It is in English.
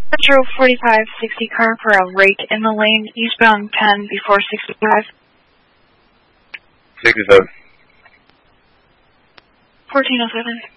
Metro 4560 car for a rake in the lane, eastbound 10 before 65. 67. 1407.